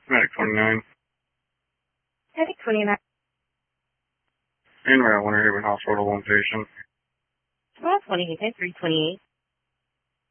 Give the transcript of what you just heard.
Medic 29. Medic 29. In Route 1 Haven Hospital, one patient. Route 28, 328.